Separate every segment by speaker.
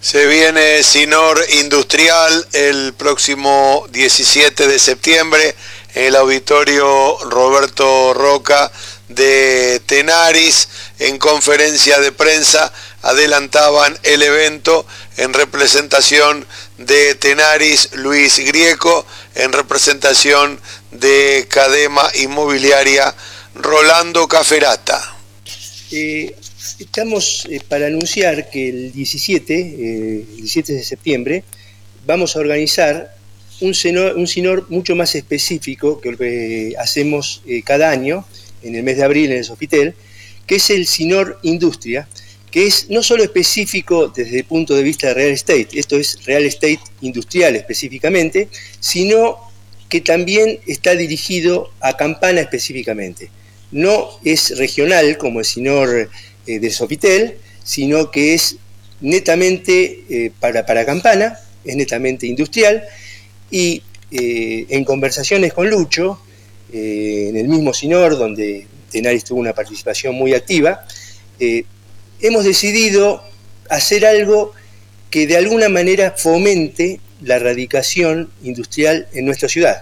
Speaker 1: Se viene Sinor Industrial el próximo 17 de septiembre en el auditorio Roberto Roca de Tenaris. En conferencia de prensa adelantaban el evento en representación de Tenaris Luis Grieco, en representación de Cadema Inmobiliaria Rolando Caferata.
Speaker 2: Estamos para anunciar que el 17 de septiembre vamos a organizar un Sinor mucho más específico que lo que hacemos cada año en el mes de abril en el Sofitel, que es el Sinor Industria, que es no solo específico desde el punto de vista de real estate, esto es real estate industrial específicamente, sino que también está dirigido a Campana específicamente. No es regional como el Sinor del Sofitel, sino que es netamente para Campana, es netamente industrial, y en conversaciones con Lucho, en el mismo Sinor, donde Tenaris tuvo una participación muy activa, hemos decidido hacer algo que de alguna manera fomente la radicación industrial en nuestra ciudad,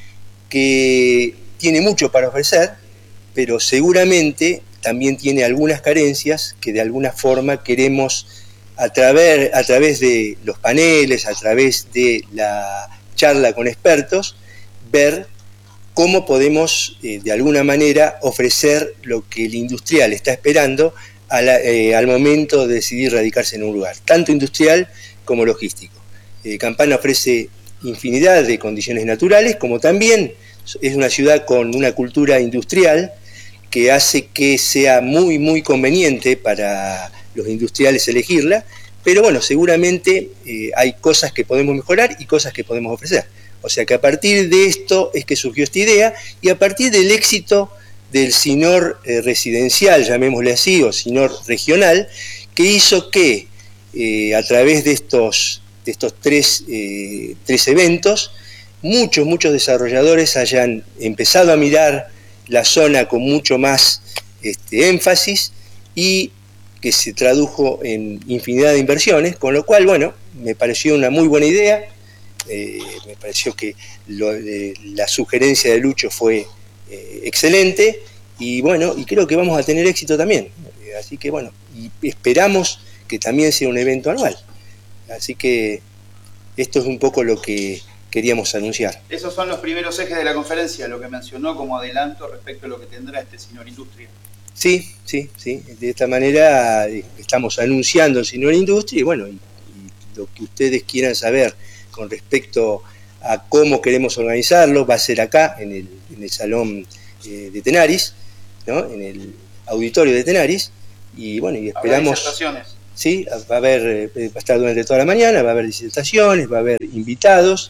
Speaker 2: que tiene mucho para ofrecer, pero seguramente también tiene algunas carencias que de alguna forma queremos a través de los paneles, a través de la charla con expertos, ver cómo podemos de alguna manera ofrecer lo que el industrial está esperando al momento de decidir radicarse en un lugar, tanto industrial como logístico. Campana ofrece infinidad de condiciones naturales, como también es una ciudad con una cultura industrial que hace que sea muy conveniente para los industriales elegirla, pero bueno, seguramente hay cosas que podemos mejorar y cosas que podemos ofrecer. O sea que a partir de esto es que surgió esta idea, y a partir del éxito del Sinor residencial, llamémosle así, o Sinor regional, que hizo que a través de estos tres eventos, muchos desarrolladores hayan empezado a mirar la zona con mucho más énfasis, y que se tradujo en infinidad de inversiones, con lo cual, bueno, me pareció una muy buena idea. Me pareció que la sugerencia de Lucho fue excelente, y bueno, y creo que vamos a tener éxito también, así que bueno, y esperamos que también sea un evento anual, así que esto es un poco lo que queríamos anunciar.
Speaker 3: Esos son los primeros ejes de la conferencia, lo que mencionó como adelanto respecto a lo que tendrá este Sinor Industria. Sí,
Speaker 2: de esta manera estamos anunciando el Sinor Industria, y bueno, y lo que ustedes quieran saber con respecto a cómo queremos organizarlo, va a ser acá, en el salón de Tenaris, ¿no? En el auditorio de Tenaris, y bueno, y esperamos... Sí, va a estar durante toda la mañana, va a haber disertaciones, va a haber invitados,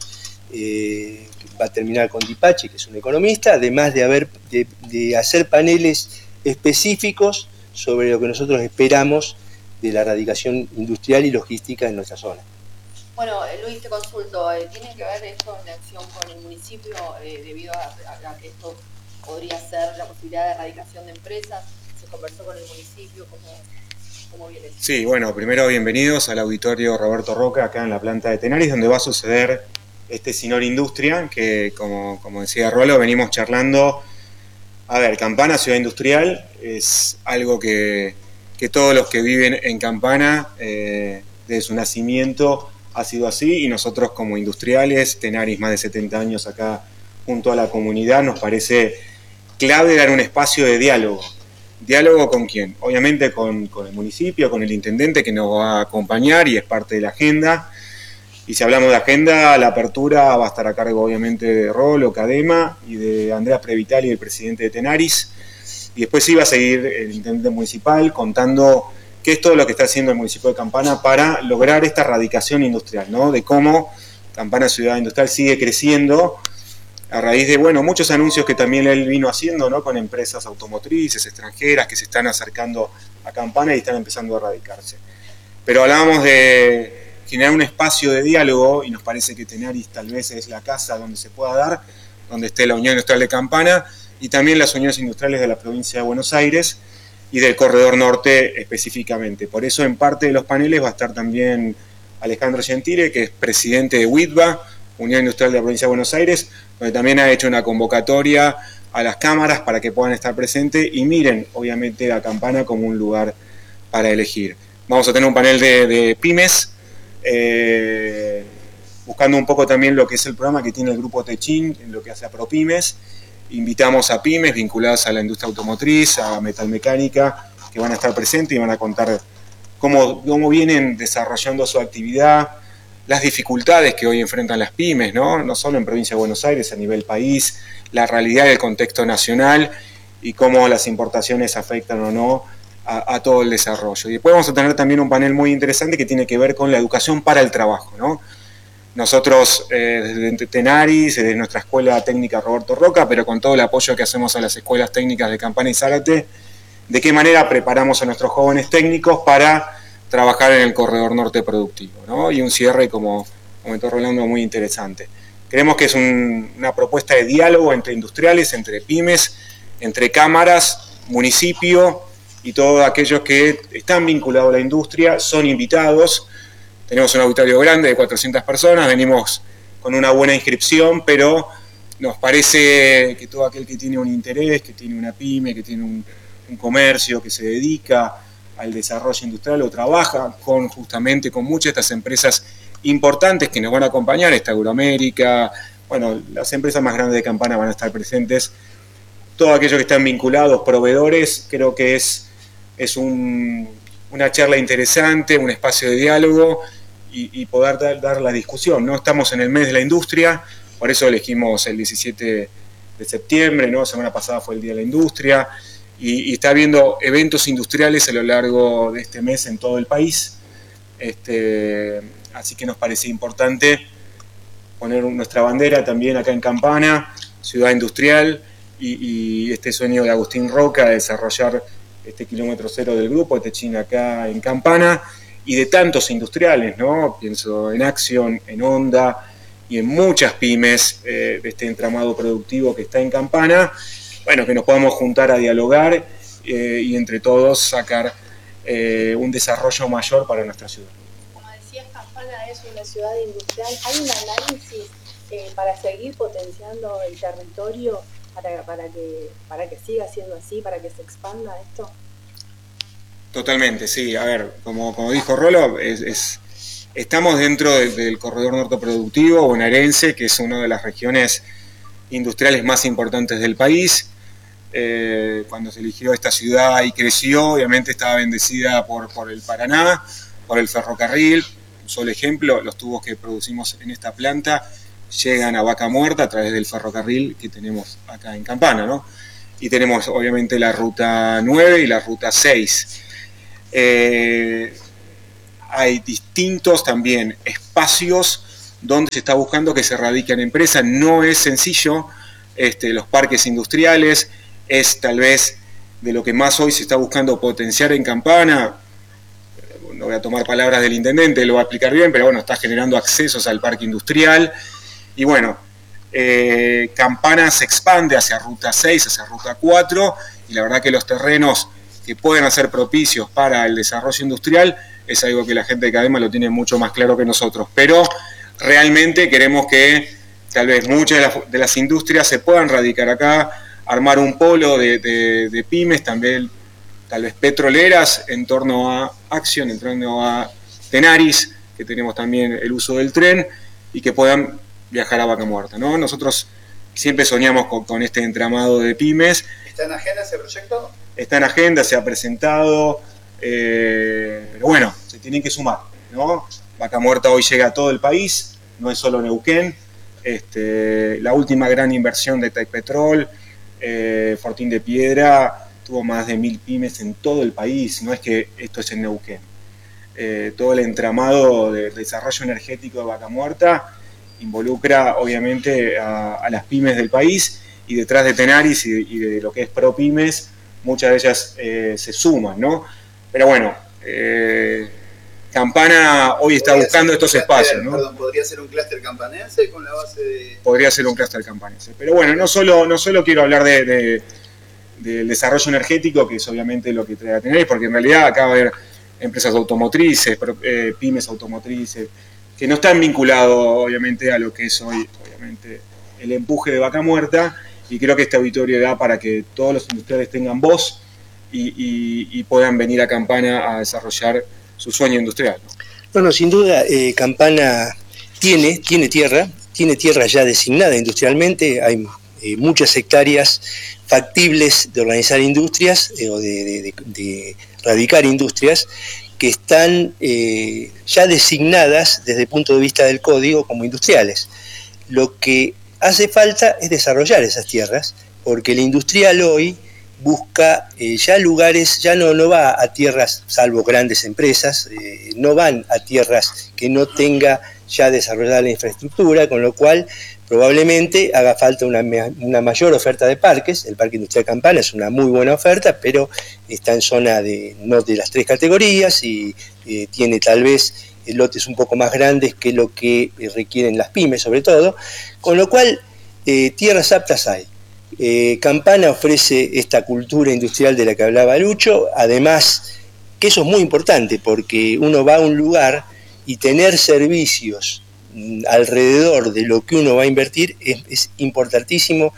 Speaker 2: va a terminar con Dipache, que es un economista, además de hacer paneles específicos sobre lo que nosotros esperamos de la radicación industrial y logística en nuestra zona.
Speaker 4: Bueno, Luis, te consulto, ¿tiene que ver esto en acción con el municipio debido a que esto podría ser la posibilidad de erradicación de empresas? ¿Se conversó con el municipio? ¿Cómo viene eso?
Speaker 5: Sí, bueno, primero bienvenidos al auditorio Roberto Roca, acá en la planta de Tenaris, donde va a suceder este Sinor Industria, que como decía Rolo, venimos charlando. A ver, Campana, ciudad industrial, es algo que todos los que viven en Campana, desde su nacimiento, ha sido así, y nosotros como industriales, Tenaris más de 70 años acá junto a la comunidad, nos parece clave dar un espacio de diálogo. ¿Diálogo con quién? Obviamente con el municipio, con el intendente que nos va a acompañar y es parte de la agenda. Y si hablamos de agenda, la apertura va a estar a cargo obviamente de Rolo, Cadema y de Andrea Previtali, el presidente de Tenaris. Y después sí va a seguir el intendente municipal contando qué es todo lo que está haciendo el municipio de Campana para lograr esta radicación industrial, ¿no? De cómo Campana Ciudad Industrial sigue creciendo a raíz de, bueno, muchos anuncios que también él vino haciendo, ¿no? Con empresas automotrices extranjeras que se están acercando a Campana y están empezando a radicarse. Pero hablábamos de generar un espacio de diálogo, y nos parece que Tenaris tal vez es la casa donde se pueda dar, donde esté la Unión Industrial de Campana y también las uniones industriales de la provincia de Buenos Aires y del Corredor Norte específicamente. Por eso en parte de los paneles va a estar también Alejandro Gentile, que es presidente de WITBA, Unión Industrial de la Provincia de Buenos Aires, donde también ha hecho una convocatoria a las cámaras para que puedan estar presentes y miren, obviamente, a Campana como un lugar para elegir. Vamos a tener un panel de pymes, buscando un poco también lo que es el programa que tiene el Grupo Techin, en lo que hace a ProPymes. Invitamos a pymes vinculadas a la industria automotriz, a metalmecánica, que van a estar presentes y van a contar cómo vienen desarrollando su actividad, las dificultades que hoy enfrentan las pymes, no solo en Provincia de Buenos Aires, a nivel país, la realidad del contexto nacional y cómo las importaciones afectan o no a todo el desarrollo. Y después vamos a tener también un panel muy interesante que tiene que ver con la educación para el trabajo, ¿no? Nosotros desde Tenaris, desde nuestra Escuela Técnica Roberto Roca, pero con todo el apoyo que hacemos a las escuelas técnicas de Campana y Zárate, de qué manera preparamos a nuestros jóvenes técnicos para trabajar en el corredor norte productivo, ¿no? Y un cierre, como comentó Rolando, muy interesante. Creemos que es una propuesta de diálogo entre industriales, entre pymes, entre cámaras, municipio y todos aquellos que están vinculados a la industria, son invitados. Tenemos un auditorio grande de 400 personas, venimos con una buena inscripción, pero nos parece que todo aquel que tiene un interés, que tiene una pyme, que tiene un comercio, que se dedica al desarrollo industrial o trabaja justamente con muchas de estas empresas importantes que nos van a acompañar, esta Euroamérica, bueno, las empresas más grandes de Campana van a estar presentes. Todos aquellos que están vinculados, proveedores, creo que es una charla interesante, un espacio de diálogo y poder dar la discusión, ¿no? Estamos en el mes de la industria, por eso elegimos el 17 de septiembre, ¿no? Semana pasada fue el Día de la Industria, y está habiendo eventos industriales a lo largo de este mes en todo el país, así que nos parece importante poner nuestra bandera también acá en Campana, ciudad industrial, y este sueño de Agustín Roca de desarrollar este kilómetro cero del grupo Techin acá en Campana, y de tantos industriales, ¿no? Pienso en Action, en Honda y en muchas pymes de este entramado productivo que está en Campana, bueno, que nos podamos juntar a dialogar y entre todos sacar un desarrollo mayor para nuestra ciudad.
Speaker 6: Como decías, Campana es una ciudad industrial. ¿Hay un análisis para seguir potenciando el territorio para que siga siendo así, para que se expanda esto?
Speaker 5: Totalmente, sí. A ver, como dijo Rolo, estamos dentro del corredor norte productivo bonaerense, que es una de las regiones industriales más importantes del país. Cuando se eligió esta ciudad y creció, obviamente estaba bendecida por el Paraná, por el ferrocarril. Un solo ejemplo, los tubos que producimos en esta planta llegan a Vaca Muerta a través del ferrocarril que tenemos acá en Campana, ¿no? Y tenemos obviamente la ruta 9 y la ruta 6. Hay distintos también espacios donde se está buscando que se radiquen empresas. No es sencillo, los parques industriales es tal vez de lo que más hoy se está buscando potenciar en Campana. No voy a tomar palabras del intendente, lo va a explicar bien, pero bueno, está generando accesos al parque industrial. Y bueno, Campana se expande hacia ruta 6, hacia ruta 4, y la verdad que los terrenos que pueden ser propicios para el desarrollo industrial es algo que la gente de Cadema lo tiene mucho más claro que nosotros, pero realmente queremos que tal vez muchas de las industrias se puedan radicar acá, armar un polo de pymes, también tal vez petroleras, en torno a Action, en torno a Tenaris, que tenemos también el uso del tren, y que puedan viajar a Vaca Muerta, ¿no? Nosotros siempre soñamos con este entramado de pymes.
Speaker 3: ¿Está en agenda ese proyecto?
Speaker 5: Está en agenda, se ha presentado, pero bueno, se tienen que sumar, ¿no? Vaca Muerta hoy llega a todo el país, no es solo Neuquén. La última gran inversión de Tecpetrol, Fortín de Piedra, tuvo más de 1000 pymes en todo el país, no es que esto es en Neuquén. Todo el entramado de desarrollo energético de Vaca Muerta involucra obviamente a las pymes del país, y detrás de Tenaris y de lo que es ProPymes, muchas de ellas se suman, ¿no? Pero bueno, Campana hoy está buscando estos espacios, ¿no?
Speaker 3: Perdón, ¿podría ser un clúster campanense con la base de...?
Speaker 5: Podría ser un clúster campanense. Pero bueno, no solo quiero hablar del desarrollo energético, que es obviamente lo que trae a Tenaris, porque en realidad acá va a haber empresas automotrices, pymes automotrices, que no están vinculados obviamente a lo que es hoy, obviamente, el empuje de Vaca Muerta, y creo que este auditorio da para que todos los industriales tengan voz y puedan venir a Campana a desarrollar su sueño industrial, ¿no?
Speaker 2: Bueno, sin duda, Campana tiene tierra ya designada industrialmente, hay muchas hectáreas factibles de organizar industrias o de radicar industrias que están ya designadas desde el punto de vista del código como industriales. Lo que hace falta es desarrollar esas tierras, porque el industrial hoy busca ya lugares, ya no va a tierras, salvo grandes empresas, no van a tierras que no tenga ya desarrollada la infraestructura, con lo cual probablemente haga falta una mayor oferta de parques. El Parque Industrial Campana es una muy buena oferta, pero está en zona no de las 3 categorías y tiene tal vez lotes un poco más grandes que lo que requieren las pymes sobre todo, con lo cual tierras aptas hay. Campana ofrece esta cultura industrial de la que hablaba Lucho, además que eso es muy importante porque uno va a un lugar y tener servicios alrededor de lo que uno va a invertir es importantísimo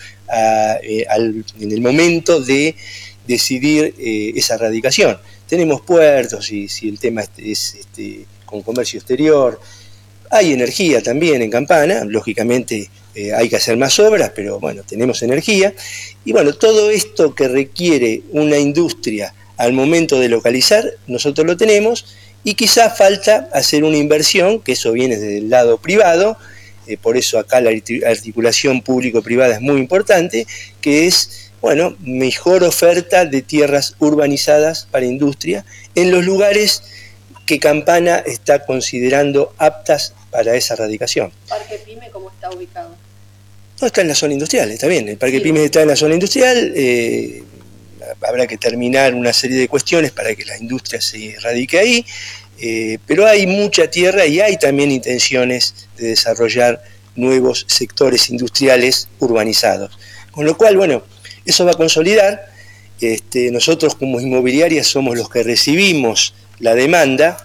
Speaker 2: en el momento de decidir esa radicación. Tenemos puertos y si el tema es con comercio exterior, hay energía también en Campana, lógicamente hay que hacer más obras, pero bueno, tenemos energía. Y bueno, todo esto que requiere una industria al momento de localizar, nosotros lo tenemos, y quizás falta hacer una inversión, que eso viene desde el lado privado, por eso acá la articulación público-privada es muy importante, que es, bueno, mejor oferta de tierras urbanizadas para industria en los lugares que Campana está considerando aptas para esa radicación.
Speaker 4: ¿Parque Pyme cómo está ubicado?
Speaker 2: No, está en la zona industrial, está bien, el Parque Pyme está en la zona industrial, habrá que terminar una serie de cuestiones para que la industria se radique ahí, pero hay mucha tierra y hay también intenciones de desarrollar nuevos sectores industriales urbanizados. Con lo cual, bueno, eso va a consolidar. Nosotros como inmobiliaria somos los que recibimos la demanda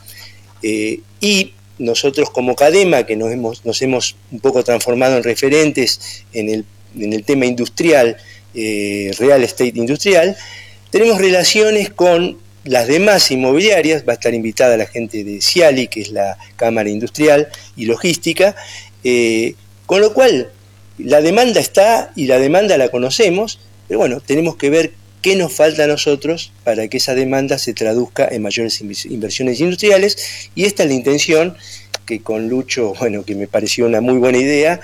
Speaker 2: y nosotros como Cadema, que nos hemos un poco transformado en referentes en el tema industrial, real estate industrial, tenemos relaciones con las demás inmobiliarias. Va a estar invitada la gente de Ciali, que es la Cámara Industrial y Logística, con lo cual la demanda está y la demanda la conocemos, pero bueno, tenemos que ver qué nos falta a nosotros para que esa demanda se traduzca en mayores inversiones industriales, y esta es la intención que con Lucho, bueno, que me pareció una muy buena idea,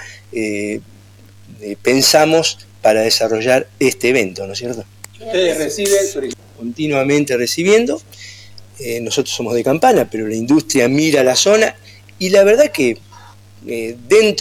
Speaker 2: pensamos para desarrollar este evento, ¿no es cierto?
Speaker 3: Ustedes reciben
Speaker 2: continuamente recibiendo, nosotros somos de Campana, pero la industria mira la zona y la verdad que dentro